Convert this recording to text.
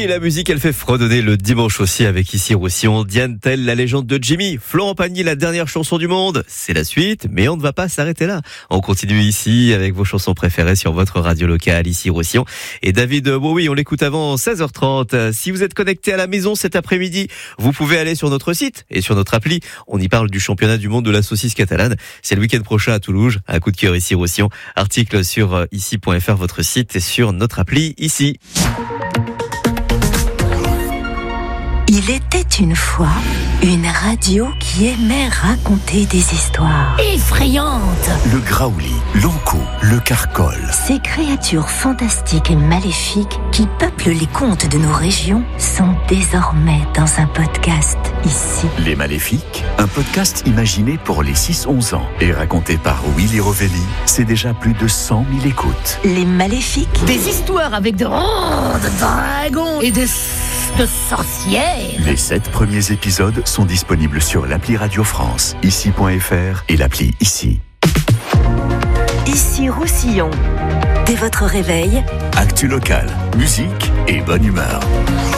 Et la musique, elle fait fredonner le dimanche aussi avec ici Roussillon. Diane Tell, la légende de Jimmy. Florent Pagny, la dernière chanson du monde. C'est la suite, mais on ne va pas s'arrêter là. On continue ici avec vos chansons préférées sur votre radio locale, ici Roussillon. Et David Bowie, on l'écoute avant 16h30. Si vous êtes connecté à la maison cet après-midi, vous pouvez aller sur notre site et sur notre appli. On y parle du championnat du monde de la saucisse catalane. C'est le week-end prochain à Toulouse. Un coup de cœur ici Roussillon. Article sur ici.fr, votre site, et sur notre appli ici. Il était une fois une radio qui aimait raconter des histoires effrayantes. Le graouli, l'ankou, le carcol. Ces créatures fantastiques et maléfiques qui peuplent les contes de nos régions sont désormais dans un podcast ici. Les Maléfiques, un podcast imaginé pour les 6-11 ans et raconté par Willy Rovelli. C'est déjà plus de 100 000 écoutes. Les Maléfiques. Des histoires avec de dragons et de sorcières. Les 7 premiers épisodes sont disponibles sur l'appli Radio France, ici.fr et l'appli Ici. Ici Roussillon. Dès votre réveil, Actu locale, musique et bonne humeur.